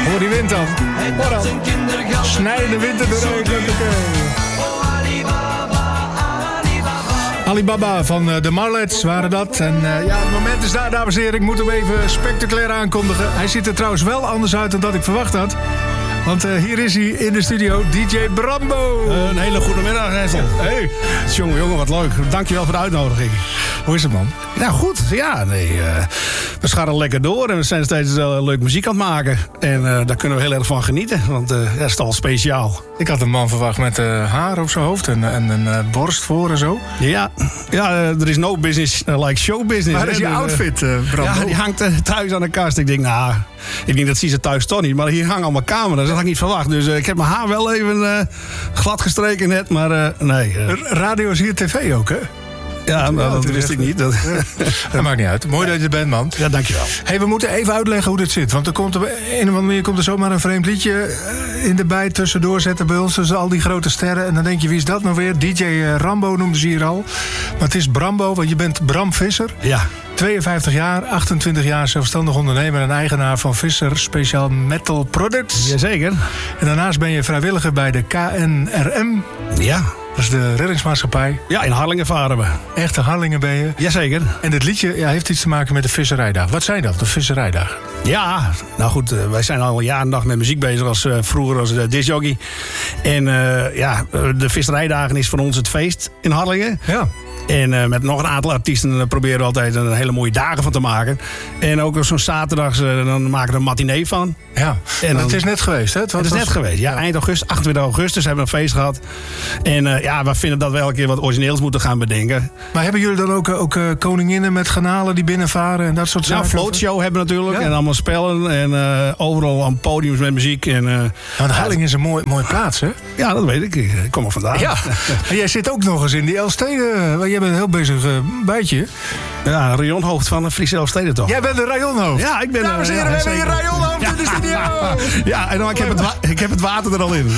Hoor die wind dan. Hoor dan. Snijden de wind er doorheen. Alibaba van de Marlets waren dat. En het moment is daar, dames en heren. Ik moet hem even spectaculair aankondigen. Hij ziet er trouwens wel anders uit dan dat ik verwacht had. Want hier is hij in de studio, DJ Brambo. Een hele goede middag, Hessel. Hey. Jongen, wat leuk. Dankjewel voor de uitnodiging. Hoe is het, man? Nou, goed. Ja, we scharrelen lekker door en we zijn steeds leuk muziek aan het maken. En daar kunnen we heel erg van genieten, want dat is al speciaal. Ik had een man verwacht met haar op zijn hoofd en een borst voor en zo. Ja, er is no business like show business. Waar is je outfit, Brambo? Ja, die hangt thuis aan de kast. Ik denk, dat zien ze thuis toch niet. Maar hier hangen allemaal camera's, dat had ik niet verwacht. Dus ik heb mijn haar wel even glad gestreken net, maar nee. Radio is hier tv ook, hè? Ja, maar dat wist ik niet. Dat maakt niet uit. Mooi dat je er bent, man. Ja, dankjewel. Hey, we moeten even uitleggen hoe dit zit. Want er komt op een of andere manier komt er zomaar een vreemd liedje in de bij tussendoor zetten bij ons. Tussen al die grote sterren. En dan denk je, wie is dat nou weer? DJ Rambo noemden ze hier al. Maar het is Brambo, want je bent Bram Visser. Ja. 52 jaar, 28 jaar zelfstandig ondernemer en eigenaar van Visser Special Metal Products. Jazeker. En daarnaast ben je vrijwilliger bij de KNRM. Ja. Dat is de reddingsmaatschappij. Ja, in Harlingen varen we. Echte Harlingen ben je. Jazeker. En dit liedje heeft iets te maken met de visserijdag. Wat zijn dat, de visserijdagen? Ja, nou goed, wij zijn al jaren en dag met muziek bezig. Vroeger als discjockey. En de visserijdagen is voor ons het feest in Harlingen. Ja. En met nog een aantal artiesten proberen we altijd een hele mooie dagen van te maken. En ook zo'n zaterdags, dan maken we een matinee van. Ja, en het is net geweest, hè? Het is net geweest, ja. Eind augustus, 28 augustus hebben we een feest gehad. En we vinden dat we elke keer wat origineels moeten gaan bedenken. Maar hebben jullie dan ook koninginnen met garnalen die binnenvaren en dat soort zaken? Ja, floatshow hebben we natuurlijk. Ja. En allemaal spellen en overal aan podiums met muziek. En Harlingen is een mooi plaats, hè? Ja, dat weet ik. Ik kom er vandaan. Ja, en jij zit ook nog eens in die Elfsteden. Jij bent een heel bezig bijtje. Ja, rayonhoofd van de Friese Elfsteden toch? Jij bent een rayonhoofd? Ja, ik ben... Dames en heren, we hebben hier rayonhoofd in de studio. Ja, en dan, ik heb het water er al in.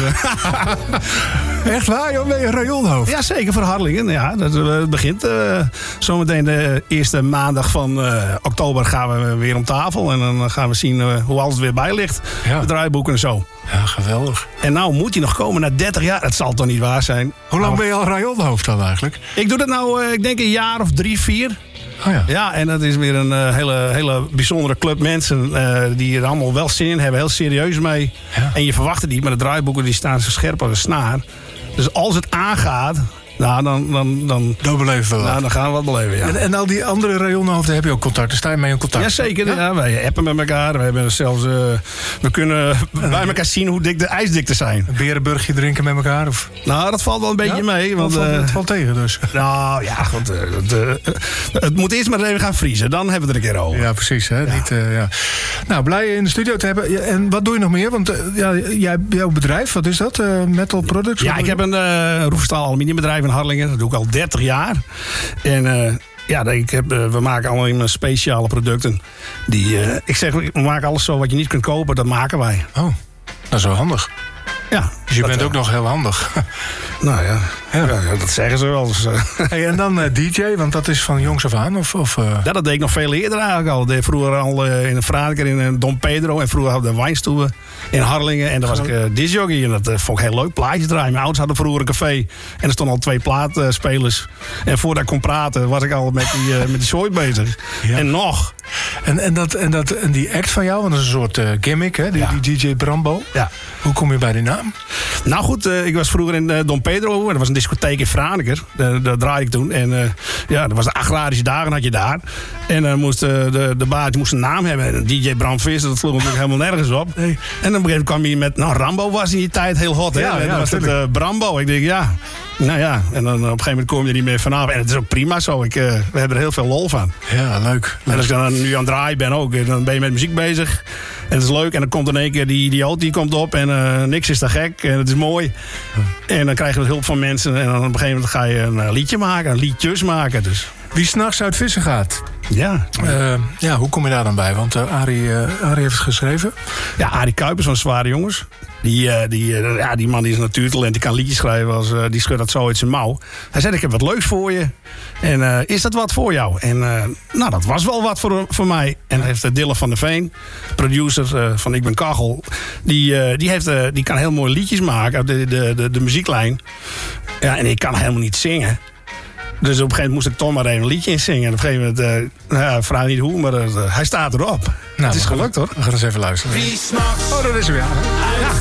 Echt waar, joh? Ben je een rayonhoofd? Ja, zeker voor Harlingen. Ja, dat begint zometeen de eerste maandag van oktober gaan we weer om tafel. En dan gaan we zien hoe alles weer bij ligt. Ja. De draaiboeken en zo. Ja, geweldig. En nou moet hij nog komen na 30 jaar. Het zal toch niet waar zijn. Hoe lang ben je al rayonhoofd dan eigenlijk? Ik doe dat nou, ik denk een jaar of 3, 4. Oh ja. Ja, en dat is weer een hele bijzondere club mensen die er allemaal wel zin in hebben. Heel serieus mee. Ja. En je verwacht het niet, maar de draaiboeken die staan zo scherp als een snaar. Dus als het aangaat... Nou, dan beleven we wat. Dan gaan we wat beleven, ja. En al die andere rayonhoofden heb je ook contact? Sta je mee in contact? Jazeker, ja, wij appen met elkaar. We hebben zelfs, we kunnen bij elkaar zien hoe dik de ijsdikten zijn. Een berenburgje drinken met elkaar? Of? Nou, dat valt wel een beetje mee. Want, het valt tegen dus. Nou, ja, goed. Het moet eerst maar even gaan vriezen. Dan hebben we het er een keer over. Ja, precies. Hè? Ja. Niet, ja. Nou, blij je in de studio te hebben. En wat doe je nog meer? Want jouw bedrijf, wat is dat? Metal Products? Ja, ik heb een roefstaal aluminiumbedrijf in Harlingen. Dat doe ik al 30 jaar. En we maken allemaal speciale producten. Ik zeg, we maken alles zo wat je niet kunt kopen, dat maken wij. Oh, dat is wel handig. Ja. Dus je bent ook nog heel handig. Nou ja, dat zeggen ze wel. Dus, Hey, en dan DJ, want dat is van jongs af aan? Ja, dat deed ik nog veel eerder eigenlijk al. Deed vroeger al in een Franeker in Dom Pedro. En vroeger hadden we de Wijnstoebe in Harlingen. En daar was ik discjockey. En dat vond ik heel leuk. Plaatjes draaien. Mijn ouders hadden vroeger een café. En er stonden al 2 plaatspelers. En voordat ik kon praten was ik al met die zooi bezig. Ja. En nog. En die act van jou, want dat is een soort gimmick, hè? Die DJ Brambo. Ja. Hoe kom je bij die naam? Nou goed, ik was vroeger in Dom Pedro. En dat was een discotheek in Franeker. Daar draaide ik toen. En dat was de agrarische dagen had je daar. En dan moest de baas moest een naam hebben. En DJ Bram Visser, dat sloeg natuurlijk helemaal nergens op. Nee. En op een gegeven moment kwam hij met... Nou, Rambo was in die tijd heel hot, hè? Ja, en dan was het Brambo. Ik denk, ja... Nou ja, en dan op een gegeven moment kom je er niet meer vanaf. En het is ook prima zo. We hebben er heel veel lol van. Ja, leuk. En als ik dan nu aan het draaien ben ook, dan ben je met muziek bezig. En het is leuk. En dan komt in één keer die idioot die komt op. En niks is te gek. En het is mooi. En dan krijg je hulp van mensen. En dan op een gegeven moment ga je een liedje maken. Liedjes maken. Dus. Wie s'nachts uit vissen gaat. Ja. Hoe kom je daar dan bij? Want Arie heeft het geschreven. Ja, Arie Kuipers van Zware Jongens. Die man die is een natuurtalent, die kan liedjes schrijven. Die schudt dat zo uit zijn mouw. Hij zei, ik heb wat leuks voor je. En is dat wat voor jou? En dat was wel wat voor mij. En hij heeft Dylan van der Veen, producer van Ik Ben Kachel. Die kan heel mooie liedjes maken uit de muzieklijn. Ja, en ik kan helemaal niet zingen. Dus op een gegeven moment moest ik toch maar even een liedje in zingen. En op een gegeven moment, vraag niet hoe, maar hij staat erop. Het is gelukt, hoor. We gaan eens even luisteren. Wie s'nachts dat is weer. Ja.